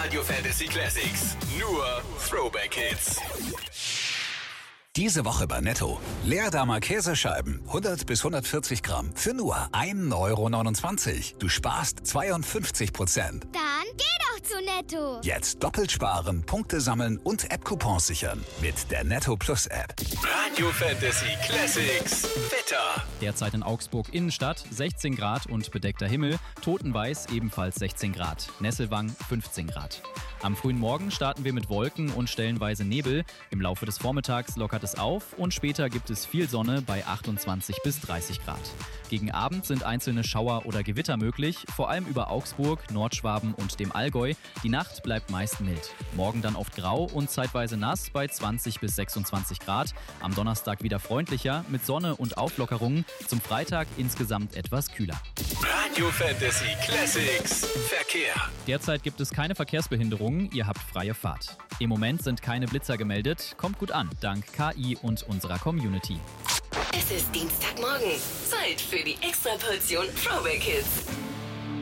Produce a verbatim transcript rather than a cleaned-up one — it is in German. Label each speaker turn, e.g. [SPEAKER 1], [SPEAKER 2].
[SPEAKER 1] Radio Fantasy Classics. Nur Throwback Hits.
[SPEAKER 2] Diese Woche bei Netto. Leerdammer Käsescheiben, hundert bis hundertvierzig Gramm, für nur ein Euro neunundzwanzig. Du sparst zweiundfünfzig Prozent.
[SPEAKER 3] Dann geh doch zu Netto.
[SPEAKER 2] Jetzt doppelt sparen, Punkte sammeln und App-Coupons sichern. Mit der Netto Plus App.
[SPEAKER 1] Radio Fantasy Classics. Wetter.
[SPEAKER 4] Derzeit in Augsburg Innenstadt sechzehn Grad und bedeckter Himmel. Totenweiß ebenfalls sechzehn Grad. Nesselwang fünfzehn Grad. Am frühen Morgen starten wir mit Wolken und stellenweise Nebel. Im Laufe des Vormittags lockert es auf und später gibt es viel Sonne bei achtundzwanzig bis dreißig Grad. Gegen Abend sind einzelne Schauer oder Gewitter möglich, vor allem über Augsburg, Nordschwaben und dem Allgäu. Die Nacht bleibt meist mild. Morgen dann oft grau und zeitweise nass bei zwanzig bis sechsundzwanzig Grad. Am Donnerstag wieder freundlicher mit Sonne und Auflockerungen. Zum Freitag insgesamt etwas kühler.
[SPEAKER 1] Radio Fantasy Classics. Verkehr.
[SPEAKER 4] Derzeit gibt es keine Verkehrsbehinderungen, ihr habt freie Fahrt. Im Moment sind keine Blitzer gemeldet, kommt gut an, dank K I und unserer Community.
[SPEAKER 5] Es ist Dienstagmorgen, Zeit für die Extraportion Throwback Hits.